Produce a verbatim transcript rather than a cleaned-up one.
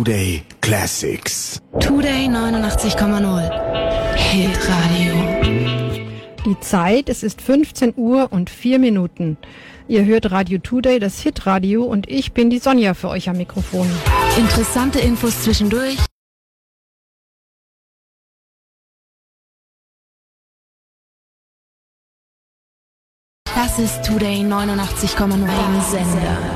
Today Classics. Today neunundachtzig Komma null. Hitradio. Die Zeit, es ist fünfzehn Uhr und vier Minuten. Ihr hört Radio Today, das Hitradio, und ich bin die Sonja für euch am Mikrofon. Interessante Infos zwischendurch. Das ist Today neunundachtzig Komma null Sender.